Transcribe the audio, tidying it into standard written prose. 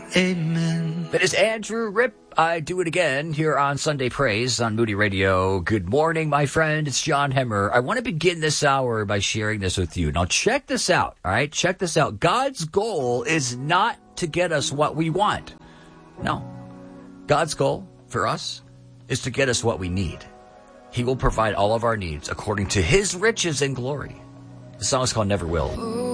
Amen. That is Andrew Rip. I do it again here on Sunday Praise on Moody Radio. Good morning, my friend. It's John Hemmer. I want to begin this hour by sharing this with you. Now, check this out, all right? Check this out. God's goal is not to get us what we want. No. God's goal for us is to get us what we need. He will provide all of our needs according to his riches and glory. The song is called Never Will.